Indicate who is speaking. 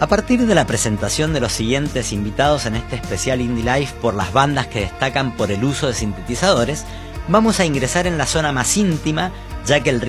Speaker 1: A partir de la presentación de los siguientes invitados en este especial Indie Life por las bandas que destacan por el uso de sintetizadores, vamos a ingresar en la zona más íntima, ya que el